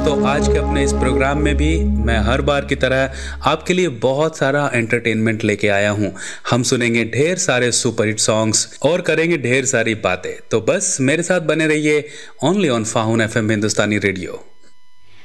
दोस्तों, आज के अपने इस प्रोग्राम में भी मैं हर बार की तरह आपके लिए बहुत सारा एंटरटेनमेंट लेके आया हूँ। हम सुनेंगे ढेर सारे सुपरहिट सॉन्ग्स और करेंगे ढेर सारी बातें। तो बस मेरे साथ बने रहिए only on faun FM Hindustani radio.